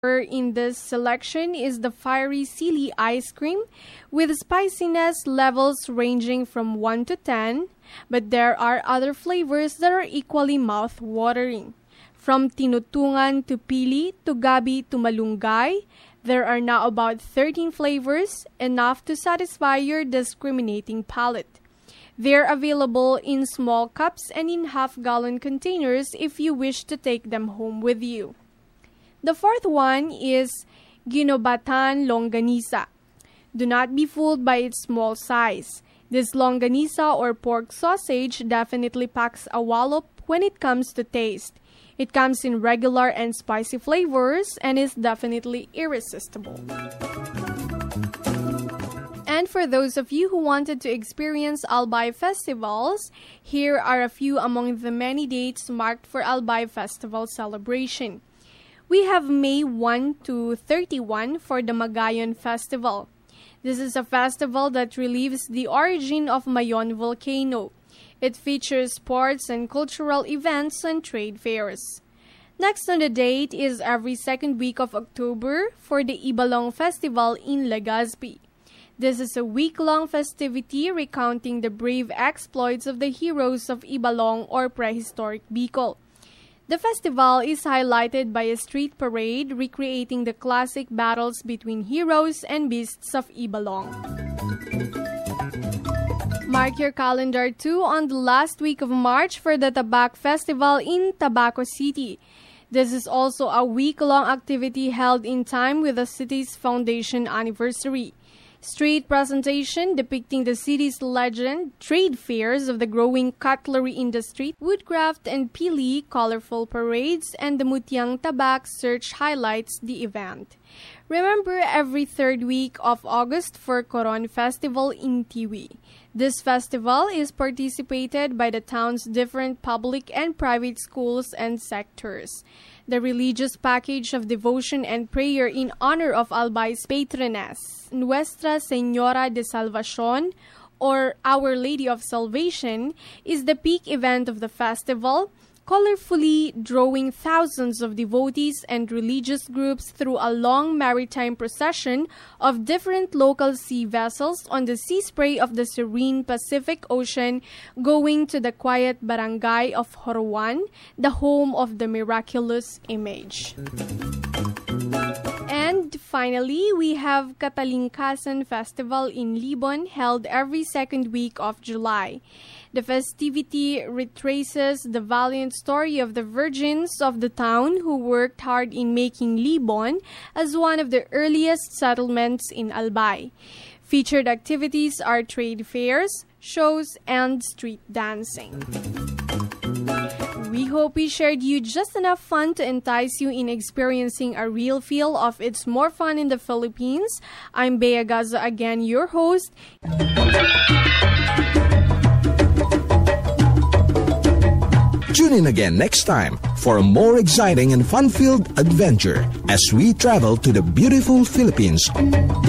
In this selection is the fiery Sili ice cream with spiciness levels ranging from 1 to 10, but there are other flavors that are equally mouth-watering. From tinutungan to pili to gabi to malunggay, there are now about 13 flavors, enough to satisfy your discriminating palate. They're available in small cups and in half-gallon containers if you wish to take them home with you. The fourth one is Ginobatan Longanisa. Do not be fooled by its small size. This longanisa or pork sausage definitely packs a wallop when it comes to taste. It comes in regular and spicy flavors and is definitely irresistible. And for those of you who wanted to experience Albay festivals, here are a few among the many dates marked for Albay Festival celebration. We have May 1 to 31 for the Magayon Festival. This is a festival that relieves the origin of Mayon volcano. It features sports and cultural events and trade fairs. Next on the date is every second week of October for the Ibalong Festival in Legazpi. This is a week-long festivity recounting the brave exploits of the heroes of Ibalong or prehistoric Bicol. The festival is highlighted by a street parade recreating the classic battles between heroes and beasts of Ibalong. Mark your calendar too on the last week of March for the Tabac Festival in Tabaco City. This is also a week-long activity held in time with the city's foundation anniversary. Street presentation depicting the city's legend, trade fairs of the growing cutlery industry, woodcraft and pili, colorful parades, and the Mutiang Tabac search highlights the event. Remember every third week of August for Coron Festival in Tiwi. This festival is participated by the town's different public and private schools and sectors. The religious package of devotion and prayer in honor of Albay's patroness, Nuestra Señora de Salvacion, or Our Lady of Salvation, is the peak event of the festival, colorfully drawing thousands of devotees and religious groups through a long maritime procession of different local sea vessels on the sea spray of the serene Pacific Ocean, going to the quiet barangay of Horwan, the home of the miraculous image. And finally, we have Katalingkasan Festival in Libon, held every second week of July. The festivity retraces the valiant story of the virgins of the town who worked hard in making Libon as one of the earliest settlements in Albay. Featured activities are trade fairs, shows, and street dancing. We hope we shared you just enough fun to entice you in experiencing a real feel of It's More Fun in the Philippines. I'm Bea Gazo again, your host. Tune in again next time for a more exciting and fun-filled adventure as we travel to the beautiful Philippines.